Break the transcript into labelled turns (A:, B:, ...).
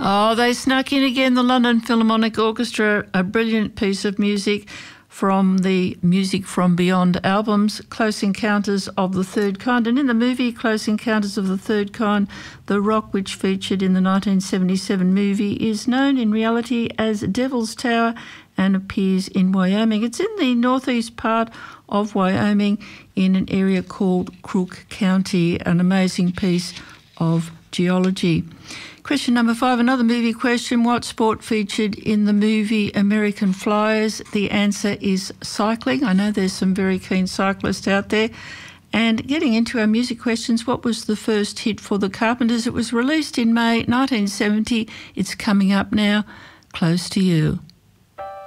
A: Oh, they snuck in again, the London Philharmonic Orchestra, a brilliant piece of music from the Music from Beyond albums, Close Encounters of the Third Kind. And in the movie Close Encounters of the Third Kind, the rock which featured in the 1977 movie is known in reality as Devil's Tower and appears in Wyoming. It's in the northeast part of Wyoming in an area called Crook County, an amazing piece of geology. Question number 5, another movie question. What sport featured in the movie American Flyers? The answer is cycling. I know there's some very keen cyclists out there. And getting into our music questions, what was the first hit for the Carpenters? It was released in May 1970. It's coming up now, Close to You.